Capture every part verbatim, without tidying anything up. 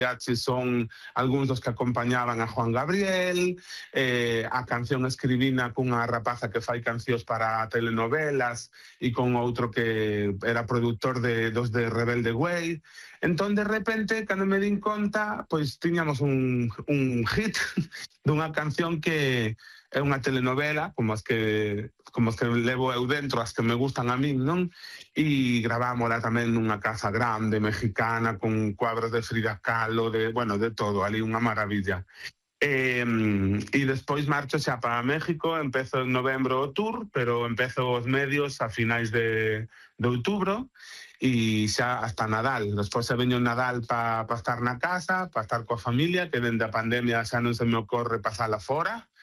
mariachi son algúns dos que acompañaban a Juan Gabriel, eh, a canción escribina cunha rapaza que fai cancións para telenovelas e con outro que era produtor de, dos de Rebelde Way. Entón, de repente, cando me din conta, pois tiñamos un, un hit dunha canción que é unha telenovela, como as que como as que levo eu dentro, as que me gustan a min, non? E gravámola tamén nunha casa grande, mexicana, con cuadros de Frida Kahlo, de, bueno, de todo, ali unha maravilla. E, e despois marcho xa para México, empezo en novembro o tour, pero empezo os medios a finais de, de outubro, e xa hasta Nadal. Despois se veño Nadal para pa estar na casa, para estar coa familia, que dende a pandemia xa non se me ocorre pasala fora.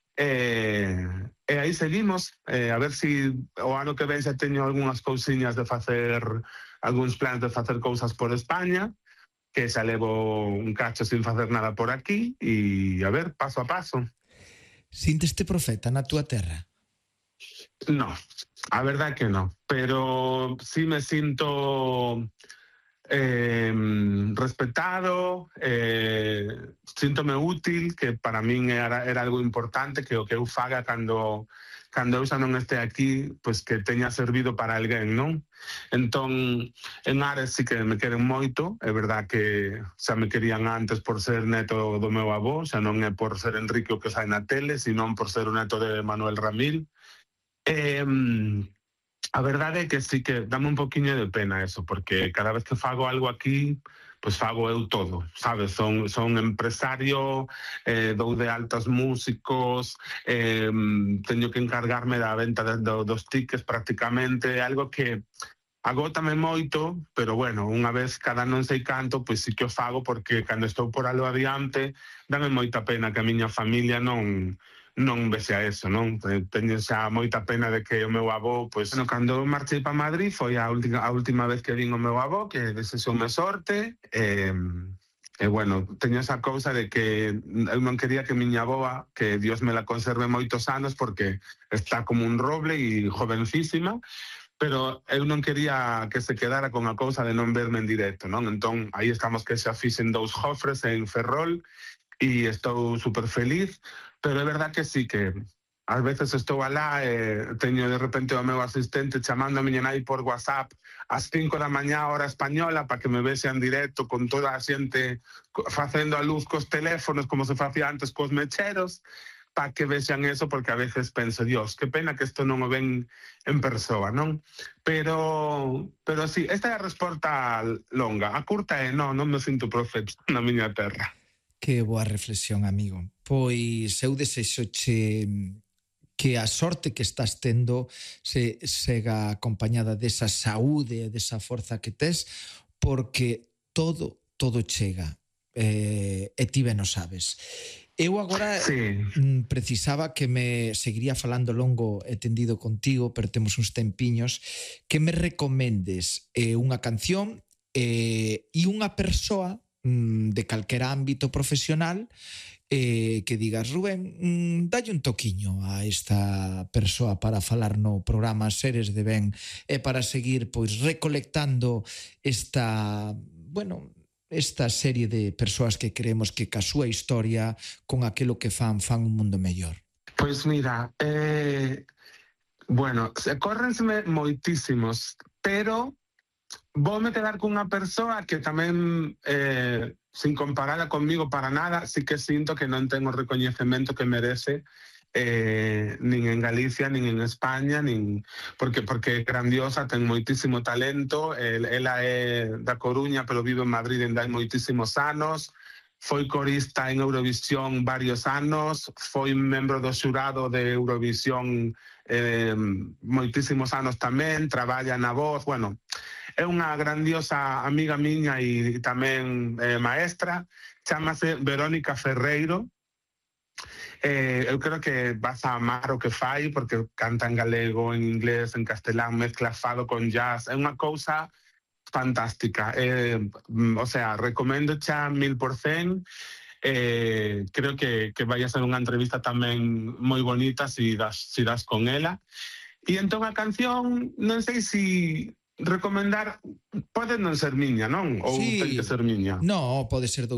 E, e aí seguimos, eh, a ver se si o ano que ven xa teño algunhas cousiñas de facer, algúns plans de facer cousas por España, que xa levo un cacho sin facer nada por aquí, e a ver, paso a paso. Sinteste profeta na túa terra? No, a verdade que no, pero sí me sinto eh, respetado, eh, síntome útil, que para min era, era algo importante, que o que eu faga cando, cando eu xa non este aquí, pues que teña servido para alguén, non? Entón, en Ares sí que me queren moito, é verdad que xa me querían antes por ser neto do meu avó, xa non é por ser Enrique o que sai na tele, sino por ser o neto de Manuel Ramil. Eh, A verdade é que sí que dame un poquinho de pena eso, porque cada vez que fago algo aquí, pues fago eu todo, sabes? Son, son empresario, eh, dou de altas músicos, eh, teño que encargarme da venta de, de, dos tickets prácticamente, algo que agótame moito, pero bueno, unha vez cada non sei canto, pois sí que o fago, porque cando estou por algo adiante, dame moita pena que a miña familia non non vexa eso, non? Teño xa moita pena de que o meu avó, pois, bueno, cando marchei para Madrid foi a última, a última vez que vin o meu avó, que desexoume sorte, e, e bueno, teño esa cousa de que eu non quería que miña avoa, que Dios me la conserve moitos anos, porque está como un roble e jovencísima, pero eu non quería que se quedara con a cousa de non verme en directo, non? Entón, aí estamos que xa fixen dous Jofres en Ferrol, e estou super feliz, pero é verdad que sí, que ás veces estou alá e teño de repente o meu asistente chamando a miña nai por WhatsApp ás cinco da mañá hora española para que me vexa en directo con toda a xente facendo a luz cos teléfonos como se facía antes cos mecheros, para que vexan eso, porque a veces penso, Dios, que pena que isto non o ven en persoa, non? Pero, pero sí, esta é a resposta longa. A curta é, non, non me sinto profeta na miña terra. Que boa reflexión, amigo. Pois eu desexoche que a sorte que estás tendo se sega acompañada desa saúde e desa forza que tes, porque todo, todo chega. Eh, e ti ben o sabes. Eu agora sí. precisaba que me seguiría falando longo e tendido contigo, pero temos uns tempiños, que me recomendes eh, unha canción eh, e unha persoa de calquera ámbito profesional eh, que digas, Rubén, mm, dalle un toquiño a esta persoa para falar no programa Seres de Ben e para seguir pois recolectando esta, bueno, esta serie de persoas que creemos que ca súa historia con aquilo que fan, fan un mundo mellor. Pois mira, eh, bueno, córrenseme moitísimos, pero voume quedar cunha persoa que tamén, eh, sin comparala conmigo para nada, sí que sinto que non ten o recoñecemento que merece, eh, nin en Galicia, nin en España, nin porque porque é grandiosa, ten moitísimo talento, el, ela é da Coruña, pero vive en Madrid dende hai moitísimos anos, foi corista en Eurovisión varios anos, foi membro do xurado de Eurovisión eh, moitísimos anos tamén, traballa na voz, bueno, é unha grandiosa amiga miña e tamén eh, maestra, chámase Verónica Ferreiro. Eh, eu creo que vas a amar o que fai, porque canta en galego, en inglés, en castelán, mezcla fado con jazz, é unha cousa fantástica. Eh, o sea, recomendo xa mil por cen. Eh, creo que, que vai a ser unha entrevista tamén moi bonita si das, si das con ela. E entón a canción, non sei se recomendar, pode non ser miña, non? Ou sí. ten que ser miña? No, pode ser do